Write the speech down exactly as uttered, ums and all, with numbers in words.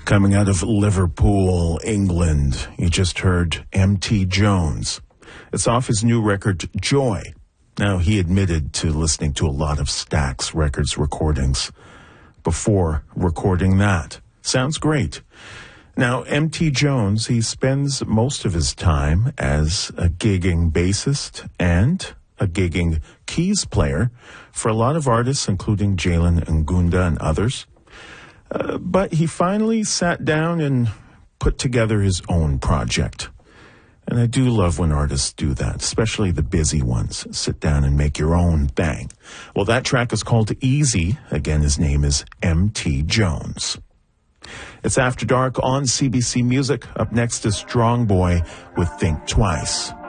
Coming out of Liverpool, England, you just heard M T Jones. It's off his new record, Joy. Now, he admitted to listening to a lot of Stax Records recordings before recording that. Sounds great. Now, M T Jones, he spends most of his time as a gigging bassist and a gigging keys player for a lot of artists, including Jalen Ngunda and others. Uh, but he finally sat down and put together his own project. And I do love when artists do that, especially the busy ones. Sit down and make your own thing. Well, that track is called Easy. Again, his name is M T Jones. It's After Dark on C B C Music. Up next is Strong Boy with Think Twice.